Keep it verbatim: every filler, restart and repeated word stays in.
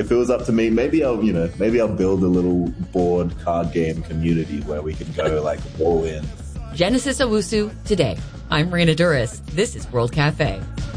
if it was up to me, maybe I'll, you know, maybe I'll build a little board card game community where we can go like all in. Genesis Owusu today. I'm Marina Duras. This is World Cafe.